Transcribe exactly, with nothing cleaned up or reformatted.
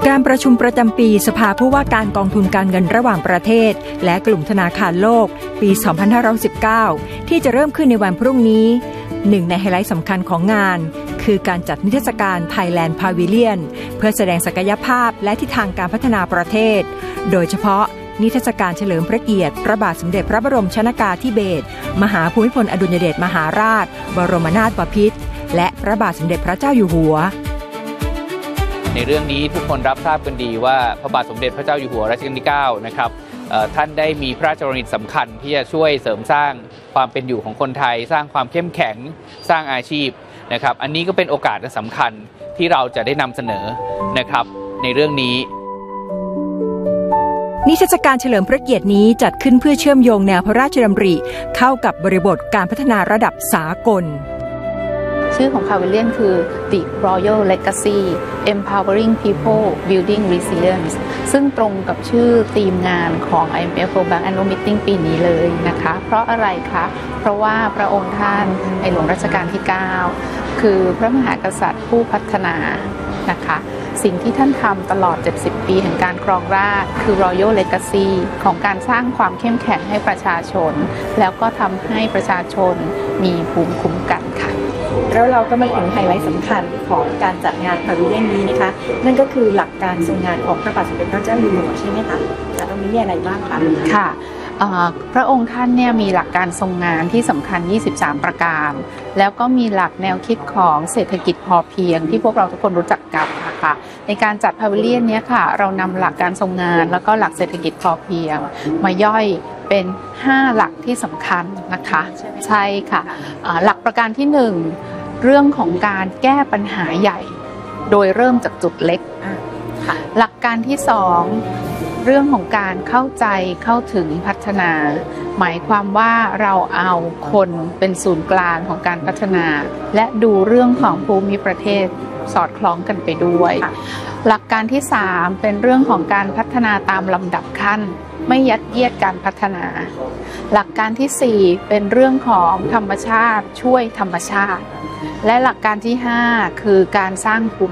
การประชุมประจำปีสภาผู้ว่าการกองทุนการเงินระหว่างประเทศและกลุ่มธนาคารโลกปี สองพันห้าร้อยสิบเก้า ที่จะเริ่มขึ้นในวันพรุ่งนี้หนึ่งในไฮไลท์สำคัญของงานคือการจัดนิทรรศการ Thailand Pavilion เพื่อแสดงศักยภาพและทิศทางการพัฒนาประเทศโดยเฉพาะนิทรรศการเฉลิมพระเกียรติพระบาทสมเด็จพระบรมชนกาธิเบศรมหาภูมิพลอดุลยเดชมหาราชบรมนาถบพิตรและพระบาทสมเด็จพระเจ้าอยู่หัวในเรื่องนี้ทุกคนรับทราบกันดีว่าพระบาทสมเด็จพระเจ้าอยู่หัวรัชกาลที่เก้านะครับท่านได้มีพระราชกรณียกิจสำคัญที่จะช่วยเสริมสร้างความเป็นอยู่ของคนไทยสร้างความเข้มแข็งสร้างอาชีพนะครับอันนี้ก็เป็นโอกาสสำคัญที่เราจะได้นำเสนอนะครับในเรื่องนี้นิทรรศการเฉลิมพระเกียรตินี้จัดขึ้นเพื่อเชื่อมโยงแนวพระราชดำริเข้ากับบริบทการพัฒนาระดับสากลชื่อของ Pavilion คือ The Royal Legacy Empowering People Building Resilience ซึ่งตรงกับชื่อธีมงานของ ไอ เอ็ม เอฟ World Bank Annual Meeting ปีนี้เลยนะคะเพราะอะไรคะเพราะว่าพระองค์ท่านในหลวงรัชกาลที่เก้าคือพระมหากษัตริย์ผู้พัฒนานะคะสิ่งที่ท่านทำตลอดเจ็ดสิบปีแห่งการครองราชย์คือ Royal Legacy ของการสร้างความเข้มแข็งให้ประชาชนแล้วก็ทำให้ประชาชนมีภูมิคุ้มกันค่ะแล้วเราก็มาถึงไฮไลท์สำคัญของการจัดงานพาวิเลียนนี้นะคะนั่นก็คือหลักการทรงงานของพระบาทสมเด็จพระเจ้าอยู่หัวใช่ไหมคะแต่ตรงนี้มีอะไรบ้างคะค่ะพระองค์ท่านเนี่ยมีหลักการทรงงานที่สำคัญยี่สิบสามประการแล้วก็มีหลักแนวคิดของเศรษฐกิจพอเพียงที่พวกเราทุกคนรู้จักกันนะคะในการจัดพาวิเลียนนี้ค่ะเรานำหลักการทรงงานแล้วก็หลักเศรษฐกิจพอเพียงมาย่อยเป็นห้าหลักที่สำคัญนะคะใช่ค่ะหลักประการที่หนึ่งเรื่องของการแก้ปัญหาใหญ่โดยเริ่มจากจุดเล็กหลักการที่สองเรื่องของการเข้าใจเข้าถึงพัฒนาหมายความว่าเราเอาคนเป็นศูนย์กลางของการพัฒนาและดูเรื่องของภูมิประเทศสอดคล้องกันไปด้วยหลักการที่สามเป็นเรื่องของการพัฒนาตามลำดับขั้นไม่ยัดเยียดการพัฒนาหลักการที่สี่เป็นเรื่องของธรรมชาติช่วยธรรมชาติและหลักการที่ห้าคือการสร้างภูมิ